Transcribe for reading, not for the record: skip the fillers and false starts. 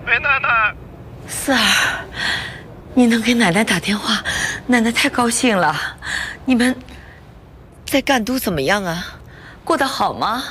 喂，奶奶。 四儿，你能给奶奶打电话，奶奶太高兴了。你们在赣都怎么样啊？过得好吗？